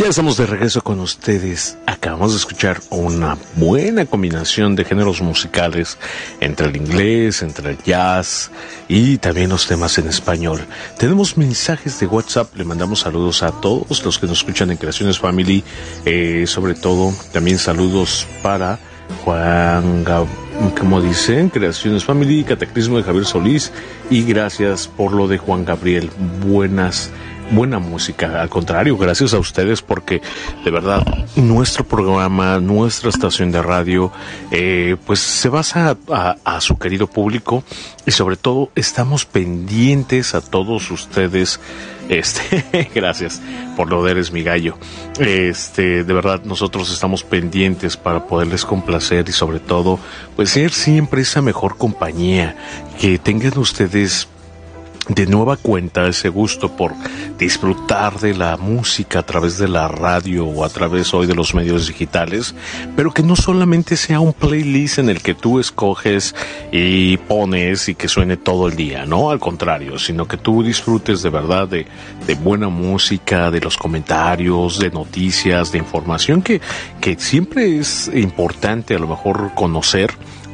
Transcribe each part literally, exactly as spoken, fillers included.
Estamos de regreso con ustedes. Acabamos de escuchar una buena combinación de géneros musicales entre el inglés, entre el jazz y también los temas en español. Tenemos mensajes de WhatsApp, le mandamos saludos a todos los que nos escuchan en Creaciones Family, eh, sobre todo también saludos para Juan Gab... como dicen, Creaciones Family, Cataclismo de Javier Solís, y gracias por lo de Juan Gabriel. Buenas Buena música, al contrario, gracias a ustedes, porque de verdad nuestro programa, nuestra estación de radio, eh, pues se basa a, a, a su querido público, y sobre todo estamos pendientes a todos ustedes. Este, gracias por lo de Eres mi gallo. Este, de verdad nosotros estamos pendientes para poderles complacer y sobre todo, pues ser siempre esa mejor compañía, que tengan ustedes de nueva cuenta ese gusto por disfrutar de la música a través de la radio o a través hoy de los medios digitales, pero que no solamente sea un playlist en el que tú escoges y pones y que suene todo el día, no, al contrario, sino que tú disfrutes de verdad de, de buena música, de los comentarios, de noticias, de información que, que siempre es importante a lo mejor conocer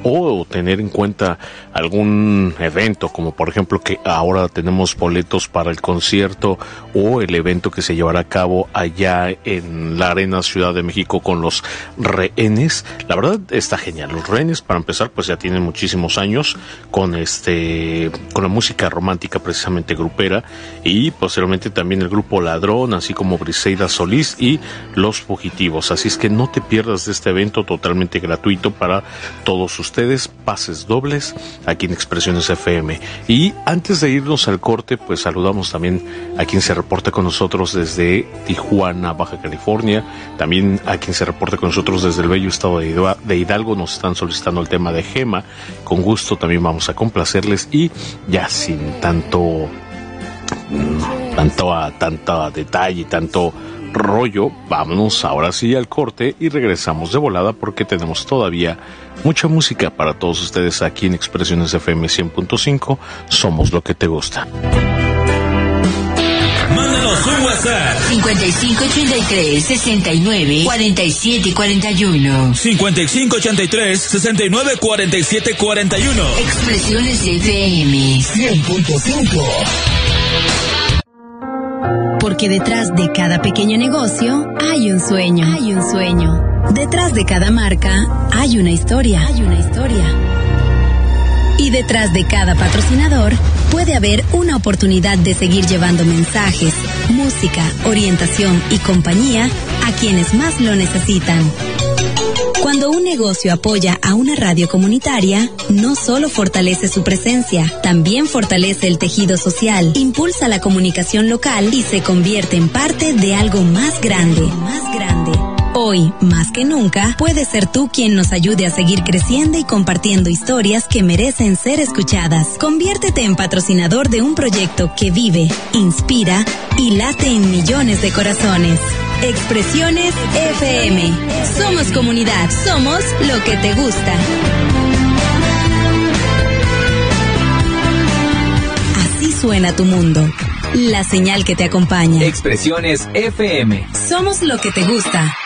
o tener en cuenta algún evento, como por ejemplo que ahora tenemos boletos para el concierto o el evento que se llevará a cabo allá en la Arena Ciudad de México con los Rehenes. La verdad está genial. Los Rehenes, para empezar, pues ya tienen muchísimos años con este con la música romántica precisamente grupera, y posteriormente también el grupo Ladrón, así como Briseida Solís y Los Fugitivos. Así es que no te pierdas de este evento totalmente gratuito para todos ustedes. Ustedes, pases dobles aquí en Expresiones F M. Y antes de irnos al corte, pues saludamos también a quien se reporta con nosotros desde Tijuana, Baja California, también a quien se reporta con nosotros desde el bello estado de Hidalgo. Nos están solicitando el tema de Gema, con gusto también vamos a complacerles, y ya sin tanto tanto a tanto detalle, tanto rollo, vámonos ahora sí al corte y regresamos de volada, porque tenemos todavía mucha música para todos ustedes aquí en Expresiones F M cien punto cinco. Somos lo que te gusta. Mándanos un WhatsApp. cincuenta y cinco ochenta y tres, sesenta y nueve, cuarenta y siete cuarenta y uno. cincuenta y cinco ochenta y tres, sesenta y nueve, cuarenta y siete cuarenta y uno. Expresiones F M cien punto cinco. Porque detrás de cada pequeño negocio hay un sueño, hay un sueño. Detrás de cada marca hay una historia, hay una historia. Y detrás de cada patrocinador puede haber una oportunidad de seguir llevando mensajes, música, orientación y compañía a quienes más lo necesitan. Cuando un negocio apoya a una radio comunitaria, no solo fortalece su presencia, también fortalece el tejido social, impulsa la comunicación local y se convierte en parte de algo más grande, más grande. Hoy, más que nunca, puedes ser tú quien nos ayude a seguir creciendo y compartiendo historias que merecen ser escuchadas. Conviértete en patrocinador de un proyecto que vive, inspira y late en millones de corazones. Expresiones F M. Somos comunidad, somos lo que te gusta. Así suena tu mundo. La señal que te acompaña. Expresiones F M. Somos lo que te gusta.